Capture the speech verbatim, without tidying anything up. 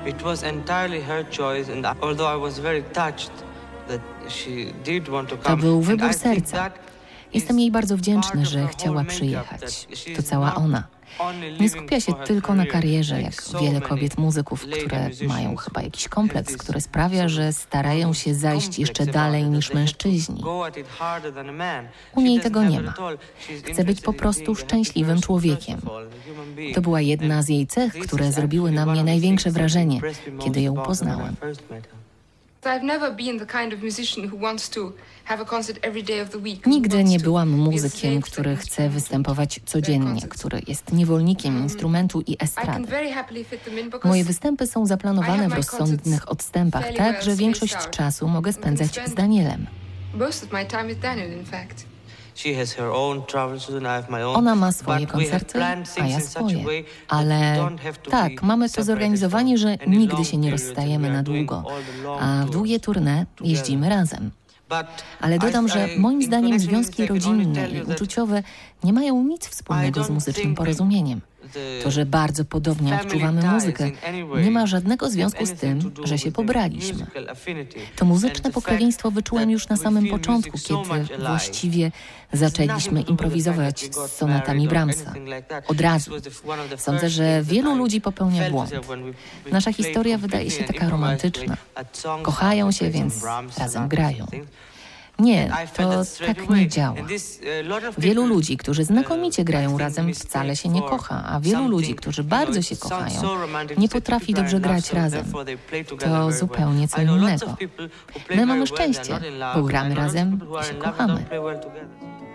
It was entirely her choice, and although I was very touched that she did want to come. To był wybór And I think serca. that Jestem jej bardzo wdzięczny, part of że her chciała whole makeup, przyjechać. that she To is cała not ona. only Nie living skupia się for her tylko na career, karierze, like jak so wiele many kobiet muzyków, lady które musicians mają chyba jakiś have kompleks, this który sprawia, że starają się zajść jeszcze complex dalej about it, niż that they have to mężczyźni. go at it harder than a man. U She niej doesn't tego have nie that ma. at all. She's Chce być po interested in prostu being a happy szczęśliwym person, człowiekiem. first of all, a human being. To była jedna z jej cech, And this które is zrobiły na actually mnie one of the największe things that wrażenie, impressed me most kiedy ją about her when I poznałem. first met her. I've never been the kind of musician who wants to have a concert every day of the week. Nigdy who nie wants to byłam be a muzykiem, slave który to the chce instrument. występować codziennie, który jest niewolnikiem instrumentu i I can estrady. very happily fit them in because Moje występy są zaplanowane w rozsądnych odstępach, fairly tak, well że większość spaced out. czasu mogę spędzać z Danielem. most of my time with Daniel, in fact. She has her own travels and I have my own. Ona ma swoje But we have koncerty, planned a things ja in such a swoje. way that Ale we don't have to tak, be mamy to separated zorganizowanie, że from any nigdy long się nie periods and rozstajemy we are na doing długo, all the long a w długie tours tournée together. jeździmy razem. But Ale dodam, I- że I- moim in zdaniem connection with związki this, I can only rodzinne tell you i that uczuciowe nie mają nic I wspólnego z don't muzycznym think porozumieniem. the To, że bardzo podobnie family odczuwamy ties muzykę, in any way nie ma żadnego have związku z anything tym, to do że się with the pobraliśmy. musical affinity. To muzyczne And the pokrewieństwo fact wyczułem that już na we samym feel początku, music so much kiedy alike właściwie has zaczęliśmy nothing to do with the improwizować fact that we z got sonatami married or Brahmsa. anything like that. Od razu. This was the- one of the Sądzę, first że things that wielu I ludzi popełnia felt błąd. when we- we Nasza played historia wydaje się completely taka in improvised romantyczna. way at songs, Kochają się, played some więc Brahms, razem sonatas grają. and things. Nie, I felt to that straight tak away. nie działa. And this, uh, lot of Wielu people, ludzi, którzy uh, znakomicie I grają think razem, mistake wcale się nie for kocha, a wielu something, ludzi, którzy you know, bardzo it się sounds kochają, so romantic, nie two potrafi people are dobrze in love, grać so razem. therefore they play together To very well. zupełnie co I know lots innego. of people who play My very mamy well, they're szczęście, not in love, bo and gramy I know lots of razem people who i are się in love and kochamy. don't play well together.